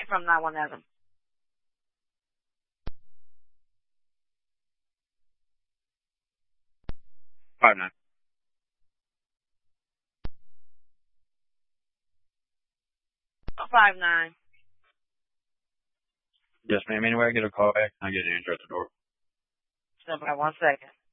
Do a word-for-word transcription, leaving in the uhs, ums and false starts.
from nine one seven. Five nine. Five nine. Yes, ma'am. Anyway, I get a call back. I get an answer at the door. Stand by one second.